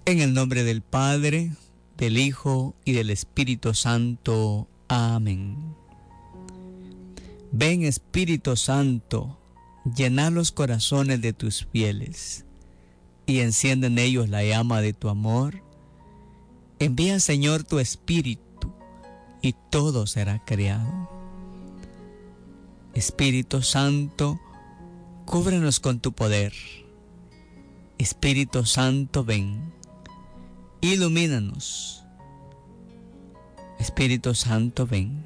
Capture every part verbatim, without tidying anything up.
En el nombre del Padre, del Hijo y del Espíritu Santo. Amén. Ven, Espíritu Santo, llena los corazones de tus fieles y enciende en ellos la llama de tu amor. Envía, Señor, tu Espíritu y todo será creado. Espíritu Santo, cúbrenos con tu poder. Espíritu Santo, ven, ilumínanos. Espíritu Santo, ven.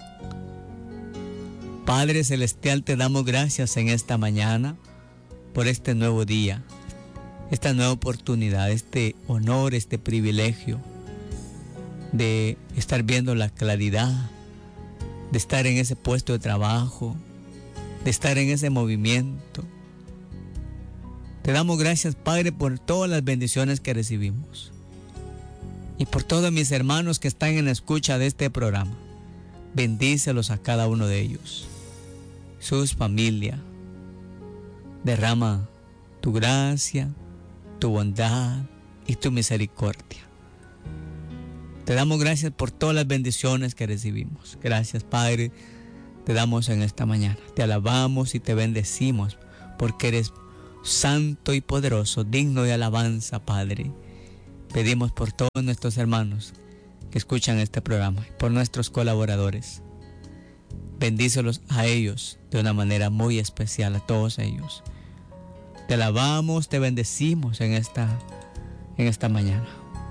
Padre Celestial, te damos gracias en esta mañana por este nuevo día, esta nueva oportunidad, este honor, este privilegio de estar viendo la claridad, de estar en ese puesto de trabajo, de estar en ese movimiento. Te damos gracias, Padre, por todas las bendiciones que recibimos y por todos mis hermanos que están en la escucha de este programa. Bendícelos a cada uno de ellos, sus familias. Derrama tu gracia, tu bondad y tu misericordia. Te damos gracias por todas las bendiciones que recibimos. Gracias, Padre, te damos en esta mañana. Te alabamos y te bendecimos porque eres santo y poderoso, digno de alabanza, Padre. Pedimos por todos nuestros hermanos que escuchan este programa, por nuestros colaboradores. Bendícelos a ellos de una manera muy especial, a todos ellos. Te alabamos, te bendecimos en esta, en esta mañana.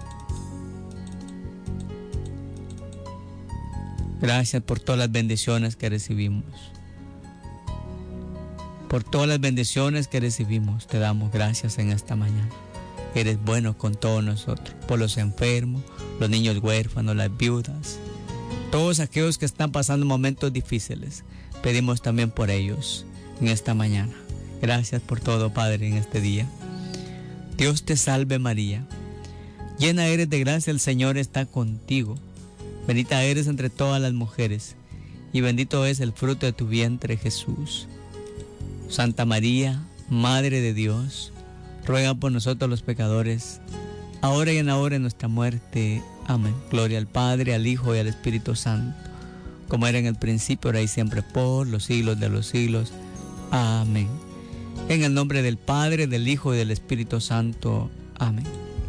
Gracias por todas las bendiciones que recibimos. Por todas las bendiciones que recibimos, te damos gracias en esta mañana. Eres bueno con todos nosotros, por los enfermos, los niños huérfanos, las viudas, todos aquellos que están pasando momentos difíciles. Pedimos también por ellos en esta mañana. Gracias por todo, Padre, en este día. Dios te salve, María. Llena eres de gracia, el Señor está contigo. Bendita eres entre todas las mujeres, y bendito es el fruto de tu vientre, Jesús. Santa María, Madre de Dios, ruega por nosotros los pecadores, ahora y en la hora de nuestra muerte. Amén. Gloria al Padre, al Hijo y al Espíritu Santo, como era en el principio, ahora y siempre, por los siglos de los siglos. Amén. En el nombre del Padre, del Hijo y del Espíritu Santo. Amén.